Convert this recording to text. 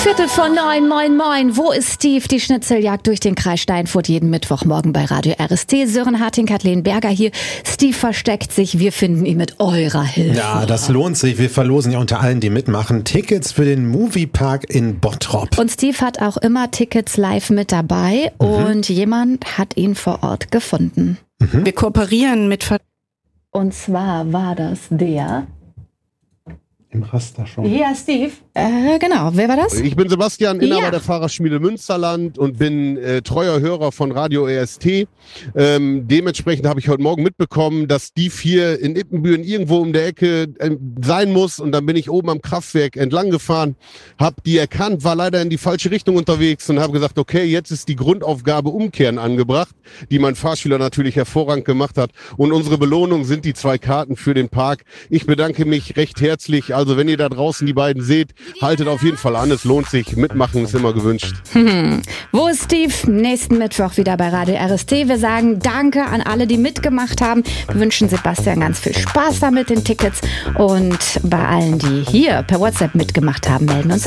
8:45, moin, moin. Wo ist Steve? Die Schnitzeljagd durch den Kreis Steinfurt jeden Mittwochmorgen bei Radio RST. Sören Harting, Kathleen Berger hier. Steve versteckt sich. Wir finden ihn mit eurer Hilfe. Ja, das lohnt sich. Wir verlosen ja unter allen, die mitmachen, Tickets für den Moviepark in Bottrop. Und Steve hat auch immer Tickets live mit dabei. Und jemand hat ihn vor Ort gefunden. Wir kooperieren mit... Und zwar war das der... Im Raster schon. Ja, Steve. Genau. Wer war das? Ich bin Sebastian, Inhaber der Fahrerschmiede Münsterland und bin treuer Hörer von Radio RST. Dementsprechend habe ich heute Morgen mitbekommen, dass Steve hier in Ippenbüren irgendwo um der Ecke sein muss. Und dann bin ich oben am Kraftwerk entlang gefahren, habe die erkannt, war leider in die falsche Richtung unterwegs und habe gesagt, okay, jetzt ist die Grundaufgabe Umkehren angebracht, die mein Fahrschüler natürlich hervorragend gemacht hat. Und unsere Belohnung sind die 2 Karten für den Park. Ich bedanke mich recht herzlich. Also wenn ihr da draußen die beiden seht, haltet auf jeden Fall an. Es lohnt sich. Mitmachen ist immer gewünscht. Wo ist Steve? Nächsten Mittwoch wieder bei Radio RST. Wir sagen Danke an alle, die mitgemacht haben. Wir wünschen Sebastian ganz viel Spaß damit, den Tickets. Und bei allen, die hier per WhatsApp mitgemacht haben, melden uns